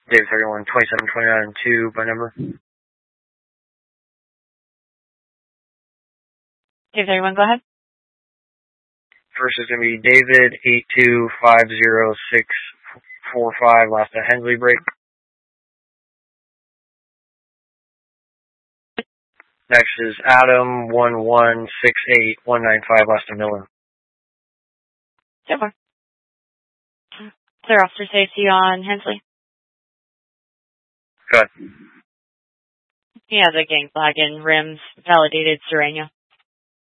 Dave 31, 27, 29, 2 by number. Dave 31, go ahead. First is going to be David 8250645, last at Hensley break. Next is Adam 1168195, last at Miller. So far. Clear officer safety on Hensley. Good. He has a gang flag and rims validated Serena.